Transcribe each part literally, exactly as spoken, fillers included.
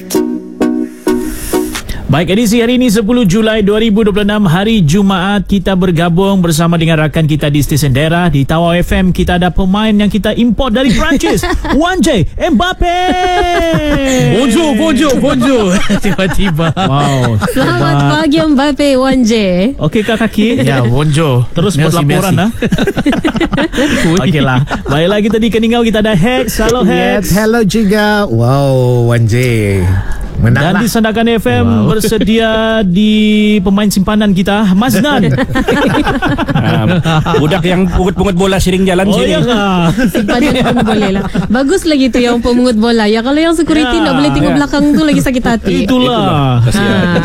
Baik, edisi hari ini sepuluh Julai dua ribu dua puluh enam, hari Jumaat. Kita bergabung bersama dengan rakan kita di stesen daerah di Tawau F M. Kita ada pemain yang kita import dari Perancis, Wan J Mbappe. Bonjour, bonjour, bonjour. Tiba-tiba. Wow. Selamat pagi Mbappe, Wan J. Okey Kak Kaki. Ya, bonjour. Terus buat laporan lah. Okey lah. Baiklah, kita di Keningau kita ada Hex. Hello Hex. Yes, hello juga. Wow, Wan J. Menang Dan lah. di Sandakan F M wow. bersedia di pemain simpanan kita, Maznan. um, budak yang pungut-pungut bola sering jalan Oh sini. ya kah? Simpanan pun boleh lah. Bagus lagi tu yang pemungut bola. Ya kalau yang security Ya. tak boleh tengok belakang tu lagi sakit hati. Itulah. Ha.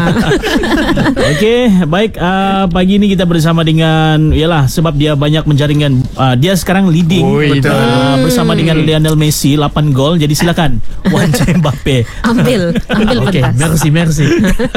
Okey, baik, uh, pagi ini kita bersama dengan, yalah, sebab dia banyak menjaringkan, uh, dia sekarang leading Oi, betul, uh, bersama dengan Lionel Messi lapan gol. Jadi silakan Wan J Mbappe. Ambil, ambil Okey, pentas. merci, merci.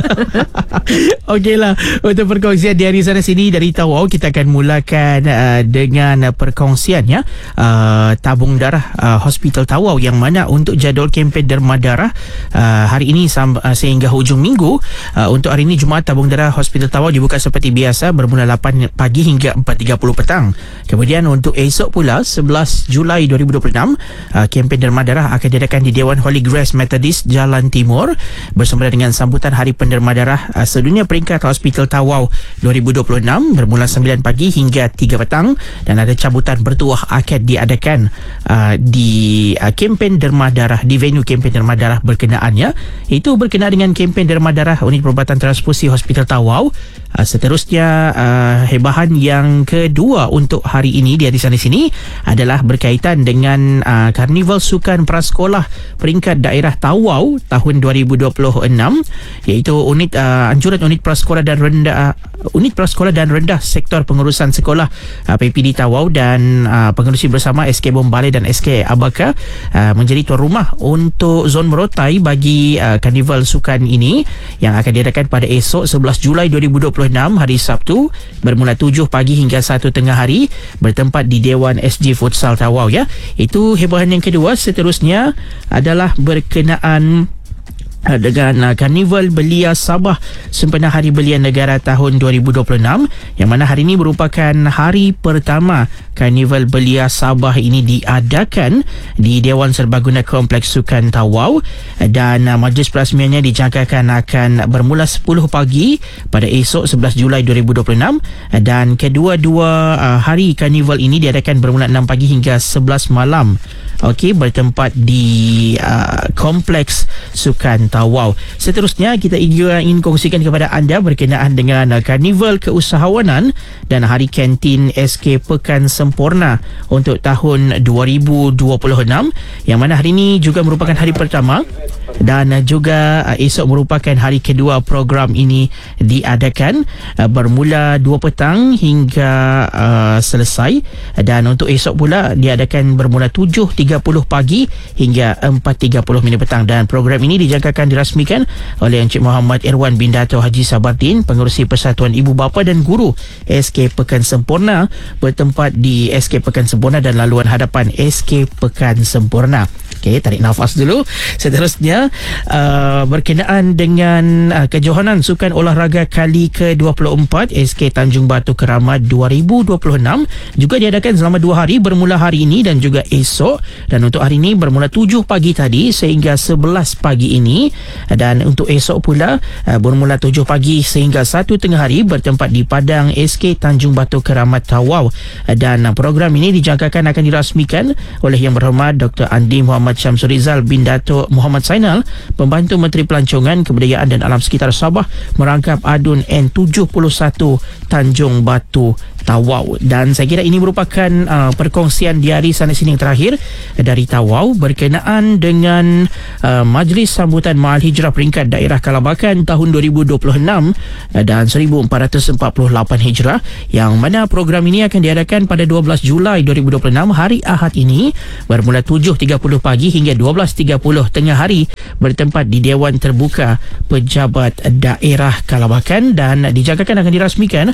Okeylah, untuk perkongsian di hari sana sini dari Tawau, kita akan mulakan uh, dengan uh, perkongsian ya, uh, tabung darah uh, Hospital Tawau, yang mana untuk jadual kempen derma darah uh, hari ini sam- uh, sehingga hujung minggu. Uh, untuk hari ini Jumaat, tabung darah Hospital Tawau dibuka seperti biasa bermula lapan pagi hingga empat tiga puluh petang. Kemudian untuk esok pula sebelas Julai dua ribu dua puluh enam, uh, kempen derma darah akan diadakan di Dewan Holy Grace Methodist Jalan Timur bersama dengan sambutan Hari Penderma Darah uh, Sedunia Peringkat Hospital Tawau dua ribu dua puluh enam bermula sembilan pagi hingga tiga petang, dan ada cabutan bertuah akad diadakan uh, di uh, kempen derma darah di venue kempen derma darah berkenaannya. Itu berkenaan dengan kempen derma darah Unit Perubatan Transfusi Hospital Tawau. Uh, seterusnya, uh, hebahan yang kedua untuk hari ini di hari sana sini adalah berkaitan dengan uh, Karnival Sukan Prasekolah Peringkat Daerah Tawau tahun dua ribu dua puluh enam, iaitu unit uh, anjuran unit prasekolah dan rendah uh, unit prasekolah dan rendah sektor pengurusan sekolah uh, P P D Tawau dan uh, pengerusi bersama S K Bombalai dan S K Abaka uh, menjadi tuan rumah untuk zon Merotai bagi uh, Karnival Sukan ini yang akan diadakan pada esok sebelas Julai dua ribu dua puluh enam hari Sabtu bermula tujuh pagi hingga satu tengah hari bertempat di Dewan S G Futsal Tawau ya. Itu hebahan yang kedua. Seterusnya adalah berkenaan dengan uh, Karnival Belia Sabah sempena Hari Belia Negara tahun dua ribu dua puluh enam, yang mana hari ini merupakan hari pertama Karnival Belia Sabah ini diadakan di Dewan Serbaguna Kompleks Sukan Tawau, dan uh, majlis perasmiannya dijangkakan akan bermula sepuluh pagi pada esok sebelas Julai dua ribu dua puluh enam, dan kedua-dua uh, hari Karnival ini diadakan bermula enam pagi hingga sebelas malam. Okey, bertempat di uh, Kompleks Sukan Tawau. Seterusnya, kita ingin kongsikan kepada anda berkenaan dengan uh, Karnival Keusahawanan dan Hari Kantin S K Pekan Sempurna untuk tahun dua ribu dua puluh enam, yang mana hari ini juga merupakan hari pertama dan uh, juga uh, esok merupakan hari kedua program ini diadakan uh, bermula dua petang hingga uh, selesai, dan untuk esok pula diadakan bermula tujuh tiga puluh pagi hingga empat tiga puluh minit petang, dan program ini dijangkakan dirasmikan oleh Encik Muhammad Irwan bin Dato' Haji Sabardin, Pengerusi Persatuan Ibu Bapa dan Guru S K Pekan Sempurna, bertempat di S K Pekan Sempurna dan laluan hadapan S K Pekan Sempurna. Okey, tarik nafas dulu. Seterusnya, uh, berkenaan dengan uh, kejohanan Sukan Olahraga kali ke dua puluh empat S K Tanjung Batu Keramat dua ribu dua puluh enam juga diadakan selama dua hari bermula hari ini dan juga esok, dan untuk hari ini bermula tujuh pagi tadi sehingga sebelas pagi ini, dan untuk esok pula uh, bermula tujuh pagi sehingga satu tengah hari bertempat di Padang S K Tanjung Batu Keramat Tawau, dan uh, program ini dijangkakan akan dirasmikan oleh Yang Berhormat Doktor Andi Muhammad Syamsul Rizal bin Dato' Muhammad Sainal, Pembantu Menteri Pelancongan, Kebudayaan dan Alam Sekitar Sabah, merangkap Adun N tujuh puluh satu Tanjung Batu Tawau. Dan saya kira ini merupakan uh, perkongsian di hari sana sini yang terakhir dari Tawau berkenaan dengan uh, Majlis Sambutan Ma'al Hijrah Peringkat Daerah Kalabakan tahun dua ribu dua puluh enam uh, dan seribu empat ratus empat puluh lapan Hijrah, yang mana program ini akan diadakan pada dua belas Julai dua ribu dua puluh enam hari Ahad ini bermula tujuh tiga puluh pagi hingga dua belas tiga puluh tengah hari bertempat di Dewan Terbuka Pejabat Daerah Kalabakan, dan dijangkakan akan dirasmikan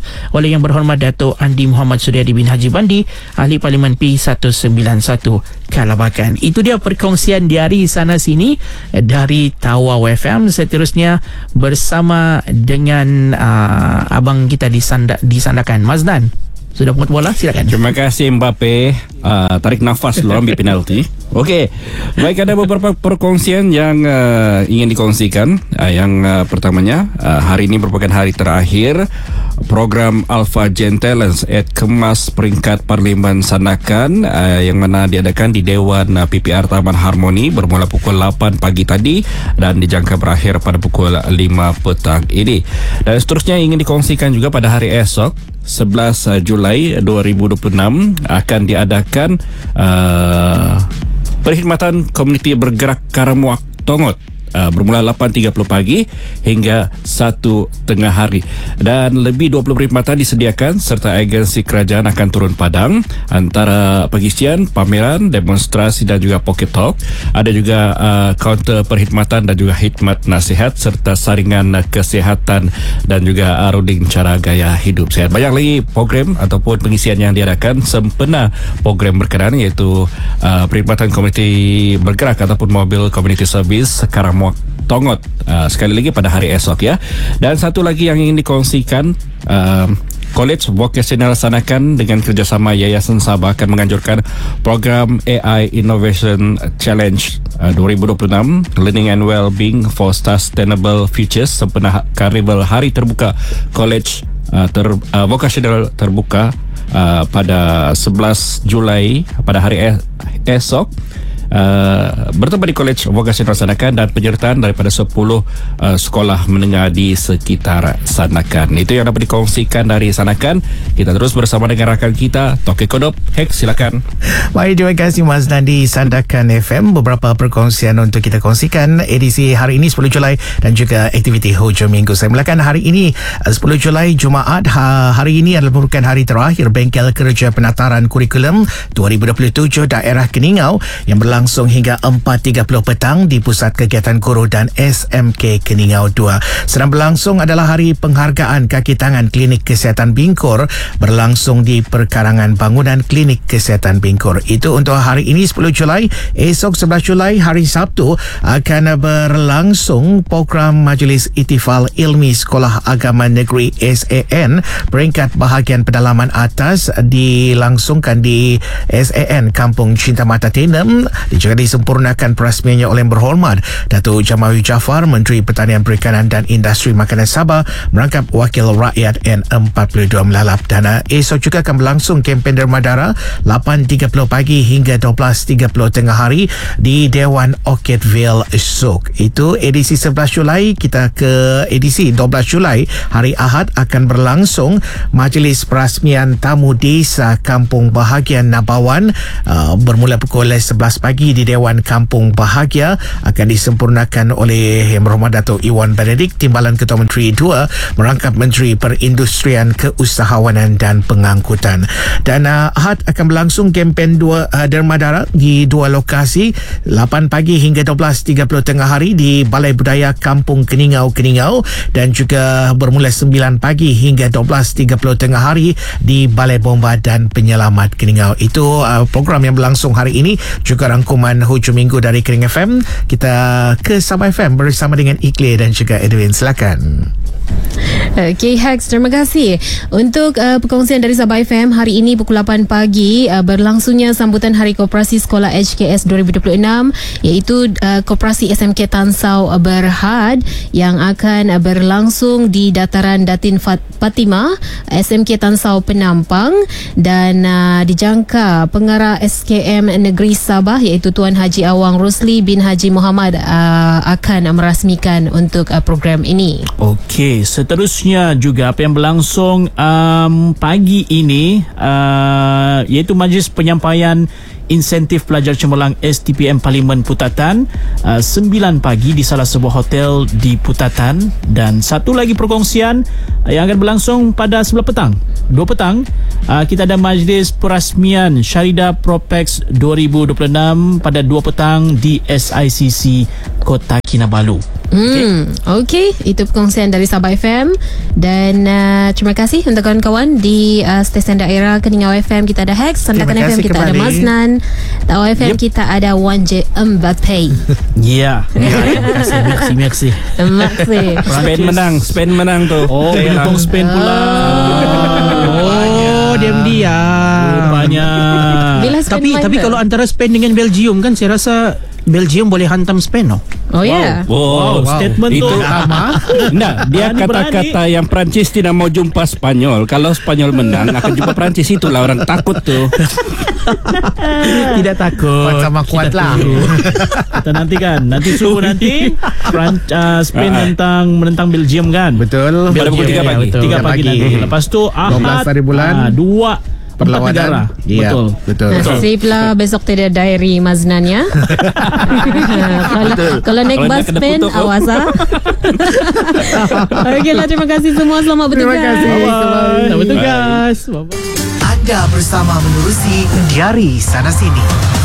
oleh Yang Berhormat Dato' Andi Muhammad Suryadi bin Haji Bandi, Ahli Parlimen P seratus sembilan puluh satu Kalabakan. Itu dia perkongsian di hari sana sini dari Tawau F M. Seterusnya bersama dengan uh, abang kita disanda, disandakan Mazdan. Sudah pungut bola, silakan. Terima kasih Mbappe. Uh, tarik nafas dulu, ambil penalti. Okey. Baik, ada beberapa perkongsian yang uh, ingin dikongsikan. Uh, yang uh, pertamanya, uh, hari ini merupakan hari terakhir program Alpha Gen Talents at Kemas Peringkat Parlimen Sandakan, uh, yang mana diadakan di Dewan uh, P P R Taman Harmoni bermula pukul lapan pagi tadi dan dijangka berakhir pada pukul lima petang ini. Dan seterusnya ingin dikongsikan juga pada hari esok sebelas Julai dua ribu dua puluh enam akan diadakan uh, perkhidmatan komuniti bergerak Karamuak Tongot uh, bermula lapan tiga puluh pagi hingga satu tengah hari, dan lebih dua puluh perkhidmatan disediakan serta agensi kerajaan akan turun padang antara pengisian, pameran, demonstrasi dan juga pocket talk. Ada juga uh, kaunter perkhidmatan dan juga khidmat nasihat serta saringan uh, kesihatan dan juga uh, runding cara gaya hidup sehat. Banyak lagi program ataupun pengisian yang diadakan sempena program berkenaan, iaitu uh, perkhidmatan komuniti bergerak ataupun mobil community service Karamuak Tongot uh, sekali lagi pada hari esok ya. Dan satu lagi yang ingin dikongsikan, uh, College Vocational Sandakan dengan kerjasama Yayasan Sabah akan menganjurkan program A I Innovation Challenge uh, dua ribu dua puluh enam Learning and Wellbeing for Sustainable Futures sempena Karnival Hari Terbuka College uh, ter, uh, Vocational Terbuka uh, pada sebelas Julai pada hari es- esok. Uh, bertemu di College Vocational Sandakan dan penyertaan daripada sepuluh uh, sekolah menengah di sekitar Sandakan. Itu yang dapat dikongsikan dari Sandakan. Kita terus bersama dengan rakan kita Toke Kodop. Hek, silakan. Baik, terima kasih Mas Dan di Sandakan F M. Beberapa perkongsian untuk kita kongsikan edisi hari ini sepuluh Julai dan juga aktiviti hujung minggu. Saya mulakan hari ini sepuluh Julai Jumaat. Ha, hari ini adalah merupakan hari terakhir Bengkel Kerja Penataran Kurikulum dua ribu dua puluh tujuh Daerah Keningau yang berlangsung langsung hingga empat tiga puluh petang di Pusat Kegiatan Guru dan S M K Keningau dua. Sedang berlangsung adalah hari penghargaan kaki tangan Klinik Kesihatan Bingkur berlangsung di Perkarangan Bangunan Klinik Kesihatan Bingkur. Itu untuk hari ini sepuluh Julai. Esok sebelas Julai hari Sabtu akan berlangsung program Majlis Ittifal Ilmi Sekolah Agama Negeri S A N peringkat bahagian pedalaman atas dilangsungkan di S A N Kampung Cinta Mata Tenem. Juga disempurnakan perasmiannya oleh Yang Berhormat Datuk Jamawi Jaafar, Menteri Pertanian Perikanan dan Industri Makanan Sabah merangkap Wakil Rakyat N empat puluh dua melalap dana. Esok juga akan berlangsung kempen derma-dara lapan tiga puluh pagi hingga dua belas tiga puluh tengah hari di Dewan Orchidville Souk. Itu edisi sebelas Julai. Kita ke edisi dua belas Julai hari Ahad akan berlangsung Majlis Perasmian Tamu Desa Kampung Bahagia Nabawan uh, bermula pukul sebelas pagi di Dewan Kampung Bahagia, akan disempurnakan oleh Yang Berhormat Datuk Iwan Benedict, Timbalan Ketua Menteri dua merangkap Menteri Perindustrian, Keusahawanan dan Pengangkutan. Dan uh, Ahad akan berlangsung kempen dua uh, derma-dara di dua lokasi lapan pagi hingga dua belas tiga puluh tengah hari di Balai Budaya Kampung Keningau Keningau dan juga bermula sembilan pagi hingga dua belas tiga puluh tengah hari di Balai Bomba dan Penyelamat Keningau. Itu uh, program yang berlangsung hari ini. Juga rangkuman hujung minggu dari Kering F M. Kita ke Sabah F M bersama dengan Iqlil dan juga Edwin. Silakan. Okay, Hex, terima kasih untuk uh, perkongsian dari Sabah F M. Hari ini pukul lapan pagi uh, berlangsungnya sambutan Hari Koperasi Sekolah H K S dua ribu dua puluh enam, iaitu uh, Koperasi S M K Tansau Berhad yang akan uh, berlangsung di Dataran Datin Fat- Fatimah S M K Tansau Penampang, dan uh, dijangka pengarah S K M Negeri Sabah iaitu Tuan Haji Awang Rosli bin Haji Muhammad uh, akan merasmikan untuk uh, program ini. Okey, seterusnya juga apa yang berlangsung um, pagi ini uh, iaitu Majlis Penyampaian Insentif Pelajar Cemerlang S T P M Parlimen Putatan uh, sembilan pagi di salah sebuah hotel di Putatan. Dan satu lagi perkongsian uh, yang akan berlangsung pada sebelah petang dua petang uh, kita ada majlis perasmian Syarida Propex dua ribu dua puluh enam pada dua petang di S I C C Kota Kinabalu. Hmm, Okey, itu perkongsian dari Sabah F M. Dan uh, terima kasih untuk kawan-kawan di uh, stesen daerah Keningau F M. Kita ada Hex, Sandakan Terima F M kasih kita ada kembali. Maznan, Tawau F M Yep. kita ada Wan J Mbappe. Ya. Terima kasih, merci, merci. Terima kasih. Spain menang, Spain menang tu. Oh, pendukung Spain pula. Oh, diam-diam. Rupanya. Bila Spain Tapi main tapi ke? kalau antara Spain dengan Belgium kan saya rasa Belgium boleh hantam Spain, no? Oh ya. Wow, Wow, statement itu tu. Nah, dia Berani, kata-kata yang Perancis tidak mau jumpa Spanyol. Kalau Spanyol menang akan jumpa Perancis, itulah orang takut tu. Tidak takut. Kuat sama kuat Kita lah. tunggu. Kita nantikan. Nanti subuh nanti Fran, uh, Spain Ah, ah. menentang menentang Belgium kan. Betul. Pada pukul tiga Ya, pagi. betul. Tiga Tiga pagi pagi. nanti. Lepas tu dua belas Ahad hari bulan. ah, dua empat negara. Perlawanan. Ya, Betul. betul. Nasib lah besok tidak diary Maznan ya. kalau, kalau naik Kalau bus nak kena Spain, putuk, oh. awas ah. Okeylah, terima kasih semua. Selamat bertugas. Terima kasih. Selamat bertugas. Bye-bye. Anda bersama menerusi Diari Sana Sini.